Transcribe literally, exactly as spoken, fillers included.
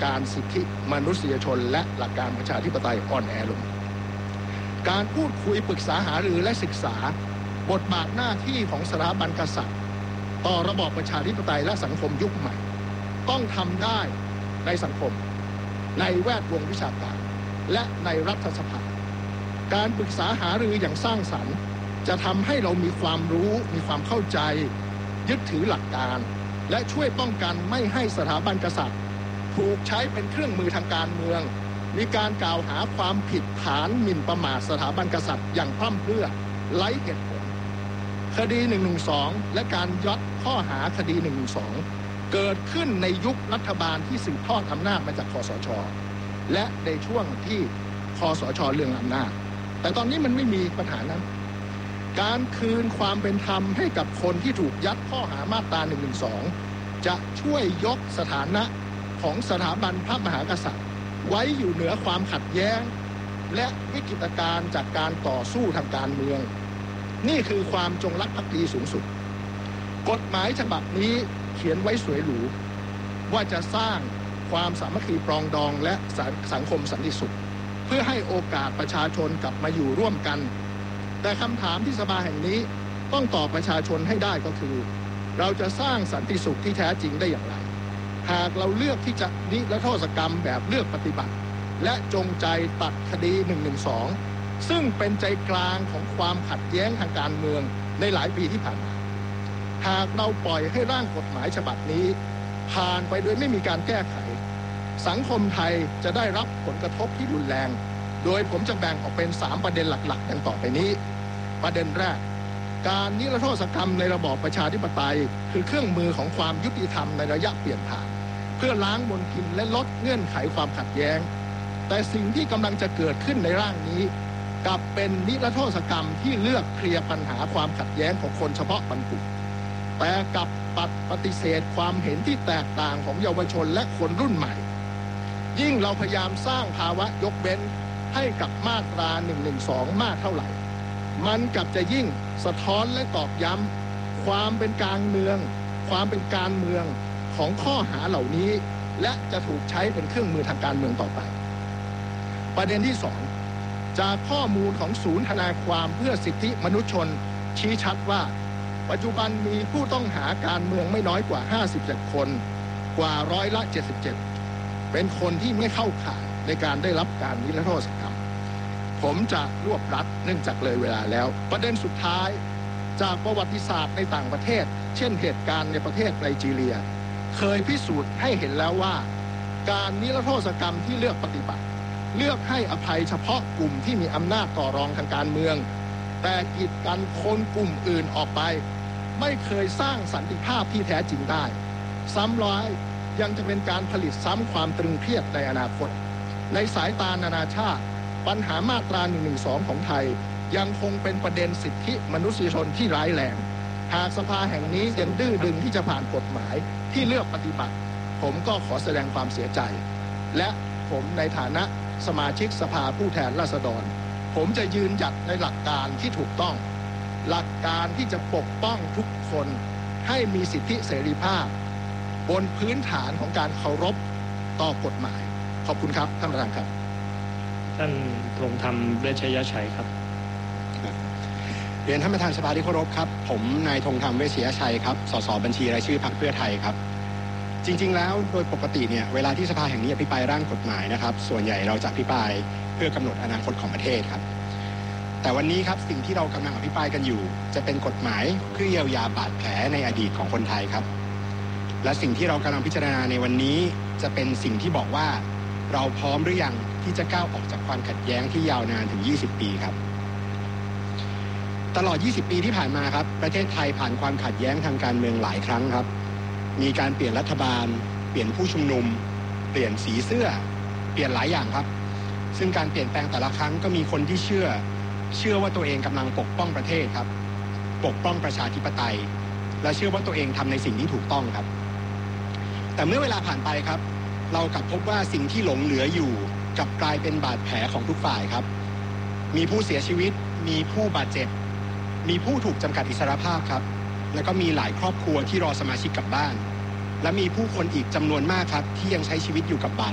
การสิทธิมนุษยชนและหลักการประชาธิปไตยอ่อนแอลงการพูดคุยปรึกษาหารือและศึกษาบทบาทหน้าที่ของสถาบันกษัตริย์ต่อระบอบประชาธิปไตยและสังคมยุคใหม่ต้องทำได้ในสังคมในแวดวงวิชาการและในรัฐสภาการปรึกษาหารืออย่างสร้างสรรค์จะทำให้เรามีความรู้มีความเข้าใจยึดถือหลักการและช่วยป้องกันไม่ให้สถาบันกษัตริย์ถูกใช้เป็นเครื่องมือทางการเมืองมีการกล่าวหาความผิดฐานหมิ่นประมาทสถาบันกษัตริย์อย่างพร่ำเพรื่อไร้เหตุผลคดีหนึ่งหนึ่งสองและการยัดข้อหาคดีหนึ่งหนึ่งสองเกิดขึ้นในยุครัฐบาลที่สืบทอดอำนาจมาจากคสช.และในช่วงที่คสช.เรื่องอำนาจแต่ตอนนี้มันไม่มีปัญหานั้นการคืนความเป็นธรรมให้กับคนที่ถูกยัดข้อหามาตราหนึ่งหนึ่งสองจะช่วยยกสถานะของสถาบันพระมหากษัตริย์ไว้อยู่เหนือความขัดแย้งและวิกฤตการณ์จากการต่อสู้ทางการเมืองนี่คือความจงรักภักดีสูงสุดกฎหมายฉบับนี้เขียนไว้สวยหรูว่าจะสร้างความสามัคคีปรองดองและสังคมสันติสุขเพื่อให้โอกาสประชาชนกลับมาอยู่ร่วมกันแต่คำถามที่สภาแห่งนี้ต้องตอบประชาชนให้ได้ก็คือเราจะสร้างสันติสุขที่แท้จริงได้อย่างไรหากเราเลือกที่จะนิรโทษกรรมแบบเลือกปฏิบัติและจงใจตัดคดีหนึ่งหนึ่งสองซึ่งเป็นใจกลางของความขัดแย้งทางการเมืองในหลายปีที่ผ่านมาหากเราปล่อยให้ร่างกฎหมายฉบับนี้ผ่านไปโดยไม่มีการแก้ไขสังคมไทยจะได้รับผลกระทบที่รุนแรงโดยผมจะแบ่งออกเป็นสามประเด็นหลักๆดังต่อไปนี้ประเด็นแรกการนิรโทษกรรมในระบอบประชาธิปไตยคือเครื่องมือของความยุติธรรมในระยะเปลี่ยนผ่านเพื่อล้างมลทินและลดเงื่อนไขความขัดแย้งแต่สิ่งที่กำลังจะเกิดขึ้นในร่างนี้กลับเป็นนิรโทษกรรมที่เลือกเคลียร์ปัญหาความขัดแย้งของคนเฉพาะบรรกุแต่กลับปัดปฏิเสธความเห็นที่แตกต่างของเยาวชนและคนรุ่นใหม่ยิ่งเราพยายามสร้างภาวะยกเว้นให้กับมาตราหนึ่งหนึ่งสองมากเท่าไหร่มันกลับจะยิ่งสะท้อนและตอกย้ำความเป็นการเมืองความเป็นการเมืองของข้อหาเหล่านี้และจะถูกใช้เป็นเครื่องมือทางการเมืองต่อไปประเด็นที่สองจากข้อมูลของศูนย์ทนายความเพื่อสิทธิมนุษยชนชี้ชัดว่าปัจจุบันมีผู้ต้องหาการเมืองไม่น้อยกว่าห้าสิบเจ็ดคนกว่าร้อยละเจ็ดสิบเจ็ดเป็นคนที่ไม่เข้าข่ายในการได้รับการนิรโทษกรรมผมจะรวบรัดเนื่องจากเลยเวลาแล้วประเด็นสุดท้ายจากประวัติศาสตร์ในต่างประเทศเช่นเหตุการณ์ในประเทศไนจีเรียเคยพิสูจน์ให้เห็นแล้วว่าการนิรโทษกรรมที่เลือกปฏิบัติเลือกให้อภัยเฉพาะกลุ่มที่มีอำนาจต่อรองทางการเมืองแต่กีดกันคนกลุ่มอื่นออกไปไม่เคยสร้างสันติภาพที่แท้จริงได้ซ้ำร้ายยังจะเป็นการผลิตซ้ำความตรึงเครียดในอนาคตในสายตานานาชาติปัญหามาตราหนึ่งหนึ่งสองของไทยยังคงเป็นประเด็นสิทธิมนุษยชนที่ร้ายแรงหากสภาแห่งนี้ยังดื้อดึงที่จะผ่านกฎหมายที่เลือกปฏิบัติผมก็ขอแสดงความเสียใจและผมในฐานะสมาชิกสภาผู้แทนราษฎรผมจะยืนหยัดในหลักการที่ถูกต้องหลักการที่จะปกป้องทุกคนให้มีสิทธิเสรีภาพบนพื้นฐานของการเคารพต่อกฎหมายขอบคุณครับท่านประธานครับท่านธงธรรมเวชยชัยครับเรียนท่านประธานสภาที่เคารพครับผมนายธงธรรมเวชยชัยครับสสบัญชีรายชื่อพรรคเพื่อไทยครับจริงๆแล้วโดยปกติเนี่ยเวลาที่สภาแห่งนี้อภิปรายร่างกฎหมายนะครับส่วนใหญ่เราจะอภิปรายเพื่อกำหนดอนาคตของประเทศครับแต่วันนี้ครับสิ่งที่เรากำลังอภิปรายกันอยู่จะเป็นกฎหมายเพื่อเยียวยาบาดแผลในอดีตของคนไทยครับและสิ่งที่เรากำลังพิจารณาในวันนี้จะเป็นสิ่งที่บอกว่าเราพร้อมหรือยังที่จะก้าวออกจากความขัดแย้งที่ยาวนานถึงยี่สิบปีครับตลอดยี่สิบปีที่ผ่านมาครับประเทศไทยผ่านความขัดแย้งทางการเมืองหลายครั้งครับมีการเปลี่ยนรัฐบาลเปลี่ยนผู้ชุมนุมเปลี่ยนสีเสื้อเปลี่ยนหลายอย่างครับซึ่งการเปลี่ยนแปลงแต่ละครั้งก็มีคนที่เชื่อเชื่อว่าตัวเองกำลังปกป้องประเทศครับปกป้องประชาธิปไตยและเชื่อว่าตัวเองทำในสิ่งที่ถูกต้องครับแต่เมื่อเวลาผ่านไปครับเรากลับพบว่าสิ่งที่หลงเหลืออยู่กลับกลายเป็นบาดแผลของทุกฝ่ายครับมีผู้เสียชีวิตมีผู้บาดเจ็บมีผู้ถูกจำกัดอิสรภาพครับแล้วก็มีหลายครอบครัวที่รอสมาชิกกลับบ้านและมีผู้คนอีกจำนวนมากครับที่ยังใช้ชีวิตอยู่กับบาด